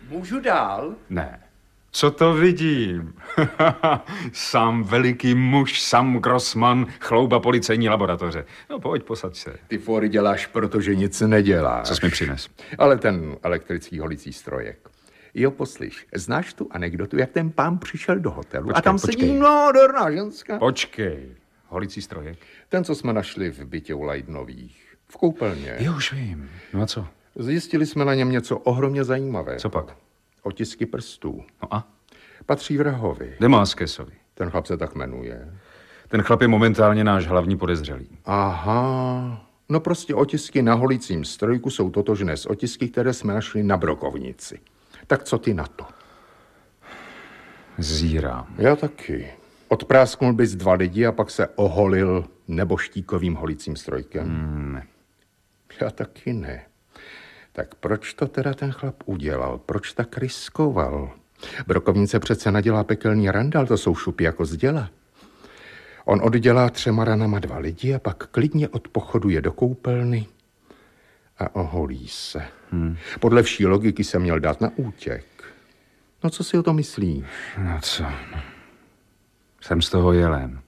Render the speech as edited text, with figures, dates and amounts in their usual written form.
Můžu dál? Ne. Co to vidím? Sám veliký muž, Sam Grossman, chlouba policejní laboratoře. No pojď, posaď se. Ty fóry děláš, protože nic neděláš. Co jsi mi přines? Ale ten elektrický holicí strojek. Jo, poslyš, znáš tu anekdotu, jak ten pán přišel do hotelu a tam sedí nádherná ženská? Počkej, holicí strojek? Ten, co jsme našli v bytě u Leidnových, v koupelně. Jo, už vím. No a co? Zjistili jsme na něm něco ohromně zajímavého. Co pak? Otisky prstů. No a? Patří vrahovi. Demáskesovi. Ten chlap se tak jmenuje. Ten chlap je momentálně náš hlavní podezřelý. Aha. No prostě otisky na holicím strojku jsou totožné s otisky, které jsme našli na brokovnici. Tak co ty na to? Zírám. Já taky. Odprásknul bys 2 lidi a pak se oholil neboštíkovým holicím strojkem? Ne. Já taky ne. Tak proč to teda ten chlap udělal? Proč tak riskoval? Brokovnice přece nadělá pekelný randál, to jsou šupy jako z děla. On oddělá 3 ranama 2 lidi a pak klidně odpochoduje do koupelny a oholí se. Podle vší logiky se měl dát na útěk. No co si o to myslíš? No co? Jsem z toho jelen.